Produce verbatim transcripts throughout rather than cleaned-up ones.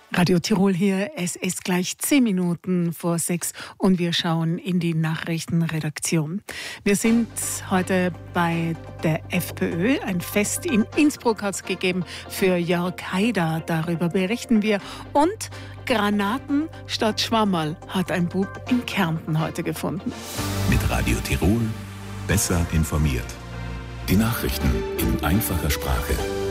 Radio Tirol hier, es ist gleich zehn Minuten vor sechs und wir schauen in die Nachrichtenredaktion. Wir sind heute bei der FPÖ. Ein Fest in Innsbruck hat es gegeben für Jörg Haider. Darüber berichten wir. Und Granaten statt Schwammerl hat ein Bub in Kärnten heute gefunden. Mit Radio Tirol besser informiert. Die Nachrichten in einfacher Sprache.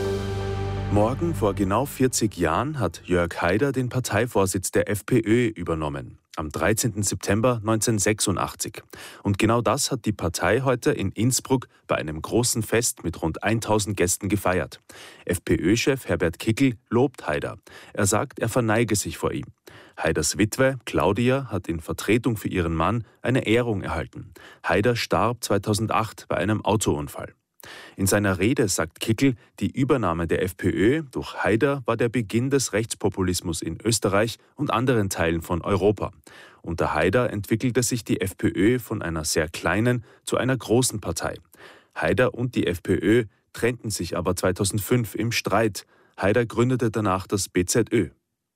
Morgen vor genau vierzig Jahren hat Jörg Haider den Parteivorsitz der FPÖ übernommen. Am dreizehnten September neunzehnhundertsechsundachtzig. Und genau das hat die Partei heute in Innsbruck bei einem großen Fest mit rund tausend Gästen gefeiert. FPÖ-Chef Herbert Kickl lobt Haider. Er sagt, er verneige sich vor ihm. Haiders Witwe, Claudia, hat in Vertretung für ihren Mann eine Ehrung erhalten. Haider starb zweitausendacht bei einem Autounfall. In seiner Rede sagt Kickl, die Übernahme der FPÖ durch Haider war der Beginn des Rechtspopulismus in Österreich und anderen Teilen von Europa. Unter Haider entwickelte sich die FPÖ von einer sehr kleinen zu einer großen Partei. Haider und die FPÖ trennten sich aber zweitausendfünf im Streit. Haider gründete danach das B Z Ö.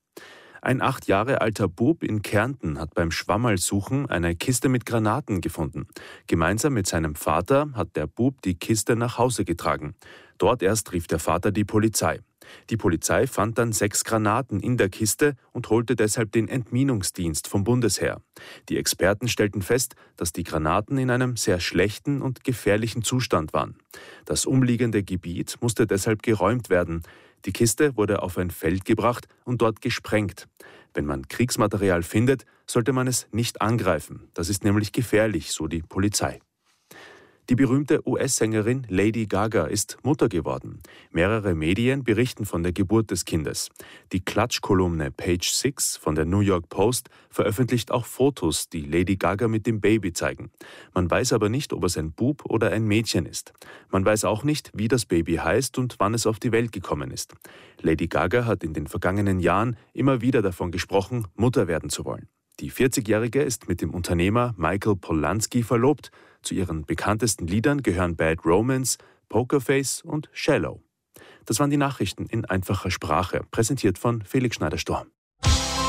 Ein acht Jahre alter Bub in Kärnten hat beim Schwammerlsuchen eine Kiste mit Granaten gefunden. Gemeinsam mit seinem Vater hat der Bub die Kiste nach Hause getragen. Dort erst rief der Vater die Polizei. Die Polizei fand dann sechs Granaten in der Kiste und holte deshalb den Entminungsdienst vom Bundesheer. Die Experten stellten fest, dass die Granaten in einem sehr schlechten und gefährlichen Zustand waren. Das umliegende Gebiet musste deshalb geräumt werden. Die Kiste wurde auf ein Feld gebracht und dort gesprengt. Wenn man Kriegsmaterial findet, sollte man es nicht angreifen. Das ist nämlich gefährlich, so die Polizei. Die berühmte U S-Sängerin Lady Gaga ist Mutter geworden. Mehrere Medien berichten von der Geburt des Kindes. Die Klatschkolumne Page six von der New York Post veröffentlicht auch Fotos, die Lady Gaga mit dem Baby zeigen. Man weiß aber nicht, ob es ein Bub oder ein Mädchen ist. Man weiß auch nicht, wie das Baby heißt und wann es auf die Welt gekommen ist. Lady Gaga hat in den vergangenen Jahren immer wieder davon gesprochen, Mutter werden zu wollen. Die vierzigjährige ist mit dem Unternehmer Michael Polanski verlobt. Zu ihren bekanntesten Liedern gehören Bad Romance, Pokerface und Shallow. Das waren die Nachrichten in einfacher Sprache, präsentiert von Felix Schneider-Storm.